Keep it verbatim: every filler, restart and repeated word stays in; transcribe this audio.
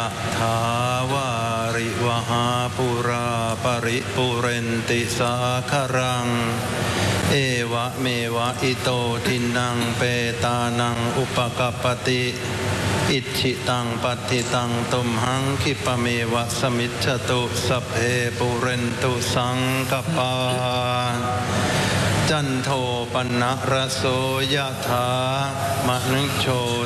ะถาวาริวหาปุราปริปุเรนติสาครังเอวะเมวะอิโตทินังเปตานังอุปกัปปติอิชิตังปฏิตังตุมหังคิปะเมวะสมิจฉตุสัพเพปุเรนตุสังกปาจันโทปนะระโสยถามณิโช